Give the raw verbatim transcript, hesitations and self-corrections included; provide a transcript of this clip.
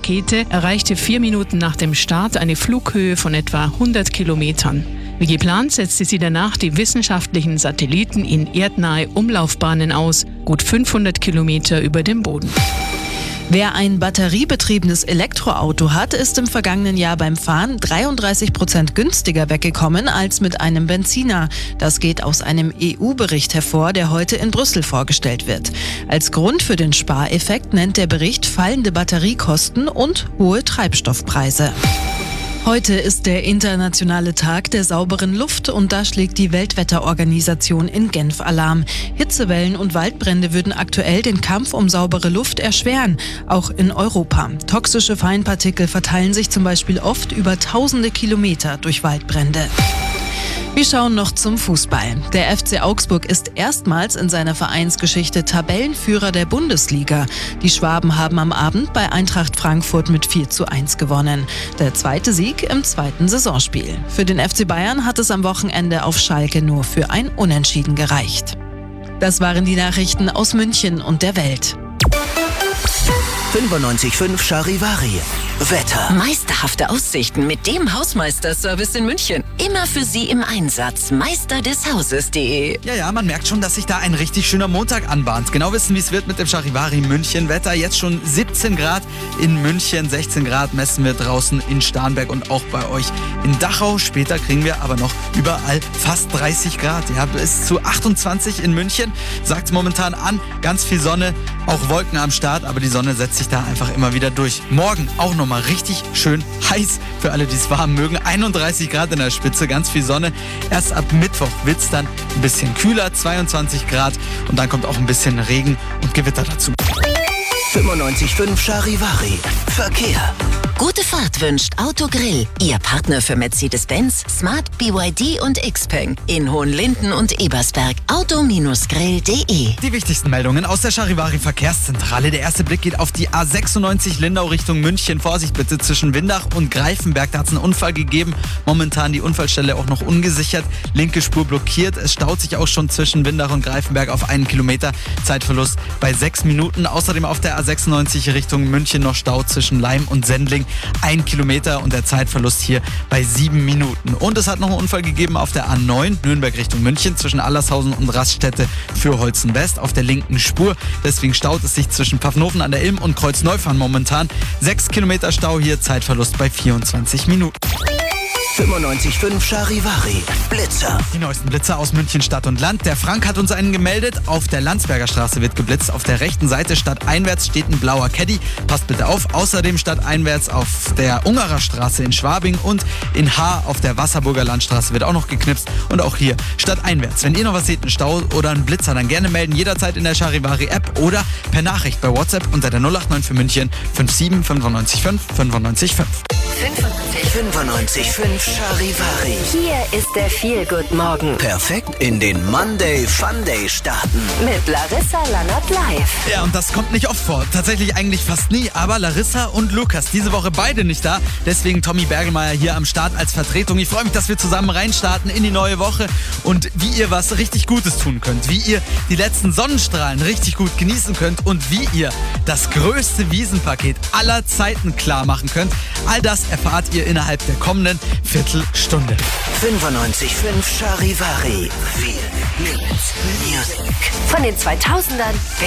Rakete erreichte vier Minuten nach dem Start eine Flughöhe von etwa hundert Kilometern. Wie geplant setzte sie danach die wissenschaftlichen Satelliten in erdnahe Umlaufbahnen aus, gut fünfhundert Kilometer über dem Boden. Wer ein batteriebetriebenes Elektroauto hat, ist im vergangenen Jahr beim Fahren dreiunddreißig Prozent günstiger weggekommen als mit einem Benziner. Das geht aus einem E U-Bericht hervor, der heute in Brüssel vorgestellt wird. Als Grund für den Spareffekt nennt der Bericht fallende Batteriekosten und hohe Treibstoffpreise. Heute ist der internationale Tag der sauberen Luft und da schlägt die Weltwetterorganisation in Genf Alarm. Hitzewellen und Waldbrände würden aktuell den Kampf um saubere Luft erschweren, auch in Europa. Toxische Feinpartikel verteilen sich zum Beispiel oft über tausende Kilometer durch Waldbrände. Wir schauen noch zum Fußball. Der F C Augsburg ist erstmals in seiner Vereinsgeschichte Tabellenführer der Bundesliga. Die Schwaben haben am Abend bei Eintracht Frankfurt mit vier zu eins gewonnen. Der zweite Sieg im zweiten Saisonspiel. Für den F C Bayern hat es am Wochenende auf Schalke nur für ein Unentschieden gereicht. Das waren die Nachrichten aus München und der Welt. fünfundneunzig Komma fünf Charivari. Wetter. Meisterhafte Aussichten mit dem Hausmeister-Service in München. Immer für Sie im Einsatz. meister des hauses punkt de. Ja, ja, man merkt schon, dass sich da ein richtig schöner Montag anbahnt. Genau wissen, wie es wird mit dem Charivari München. Wetter jetzt schon siebzehn Grad in München, sechzehn Grad messen wir draußen in Starnberg und auch bei euch in Dachau. Später kriegen wir aber noch überall fast dreißig Grad. Ja, bis zu achtundzwanzig in München, sagt es momentan an. Ganz viel Sonne, auch Wolken am Start, aber die Sonne setzt sich da einfach immer wieder durch. Morgen auch noch mal richtig schön heiß für alle, die es warm mögen. einunddreißig Grad in der Spitze, ganz viel Sonne. Erst ab Mittwoch wird es dann ein bisschen kühler, zweiundzwanzig Grad und dann kommt auch ein bisschen Regen und Gewitter dazu. fünfundneunzig Komma fünf Charivari. Verkehr. Gute Fahrt wünscht Autogrill. Ihr Partner für Mercedes-Benz, Smart, B Y D und Xpeng. In Hohenlinden und Ebersberg. auto Grill punkt de. Die wichtigsten Meldungen aus der Charivari Verkehrszentrale. Der erste Blick geht auf die A sechsundneunzig Lindau Richtung München. Vorsicht bitte zwischen Windach und Greifenberg. Da hat es einen Unfall gegeben. Momentan die Unfallstelle auch noch ungesichert. Linke Spur blockiert. Es staut sich auch schon zwischen Windach und Greifenberg auf einen Kilometer. Zeitverlust bei sechs Minuten. Außerdem auf der A sechsundneunzig Richtung München noch Stau zwischen Laim und Sendling. Ein Kilometer und der Zeitverlust hier bei sieben Minuten. Und es hat noch einen Unfall gegeben auf der A neun Nürnberg Richtung München zwischen Allershausen und Raststätte für Holzen West auf der linken Spur. Deswegen staut es sich zwischen Pfaffenhofen an der Ilm und Kreuzneufern momentan. Sechs Kilometer Stau hier, Zeitverlust bei vierundzwanzig Minuten. fünfundneunzig Komma fünf Charivari. Blitzer. Die neuesten Blitzer aus München Stadt und Land. Der Frank hat uns einen gemeldet. Auf der Landsberger Straße wird geblitzt. Auf der rechten Seite stadteinwärts steht ein blauer Caddy. Passt bitte auf. Außerdem stadteinwärts auf der Ungerer Straße in Schwabing und in Haar auf der Wasserburger Landstraße wird auch noch geknipst. Und auch hier stadteinwärts. Wenn ihr noch was seht, einen Stau oder einen Blitzer, dann gerne melden. Jederzeit in der Charivari App oder per Nachricht bei WhatsApp unter der null acht neun für München fünf sieben fünfundneunzig fünf fünfundneunzig fünf. fünfundneunzig Komma fünf Charivari. Hier ist der Feel-Good-Morgen. Perfekt in den Monday Fun Day starten. Mit Larissa Lannert live. Ja, und das kommt nicht oft vor. Tatsächlich eigentlich fast nie. Aber Larissa und Lukas, diese Woche beide nicht da. Deswegen Tommy Bergelmeier hier am Start als Vertretung. Ich freue mich, dass wir zusammen reinstarten in die neue Woche und wie ihr was richtig Gutes tun könnt. Wie ihr die letzten Sonnenstrahlen richtig gut genießen könnt und wie ihr das größte Wiesenpaket aller Zeiten klar machen könnt. All das erfahrt ihr innerhalb der kommenden Viertelstunde. fünfundneunzig Komma fünf Charivari. Viel Music. Von den zweitausendern